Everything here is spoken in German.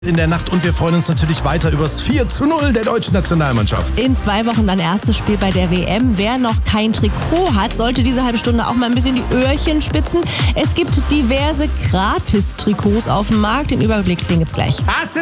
in der Nacht und wir freuen uns natürlich weiter übers 4:0 der deutschen Nationalmannschaft. In 2 Wochen dann erstes Spiel bei der WM. Wer noch kein Trikot hat, sollte diese halbe Stunde auch mal ein bisschen die Öhrchen spitzen. Es gibt diverse Gratis-Trikots auf dem Markt. Den Überblick, den gibt's gleich.